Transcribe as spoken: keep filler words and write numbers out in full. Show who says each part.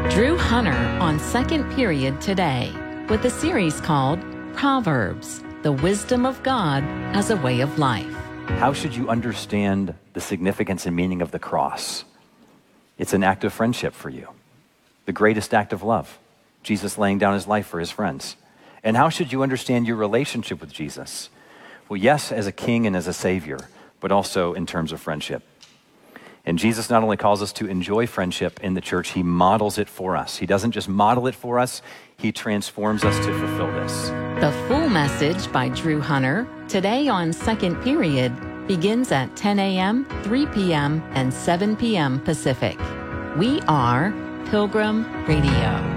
Speaker 1: Drew Hunter on Second Period today with a series called Proverbs, the Wisdom of God as a Way of Life.
Speaker 2: How should you understand the significance and meaning of the cross? It's an act of friendship for you, the greatest act of love, Jesus laying down his life for his friends. And how should you understand your relationship with Jesus? Well, yes, as a king and as a savior, but also in terms of friendship. And Jesus not only calls us to enjoy friendship in the church, he models it for us. He doesn't just model it for us, he transforms us to fulfill this.
Speaker 1: The full message by Drew Hunter, today on Second Period, begins at ten a.m., three p.m., and seven p.m. Pacific. We are Pilgrim Radio.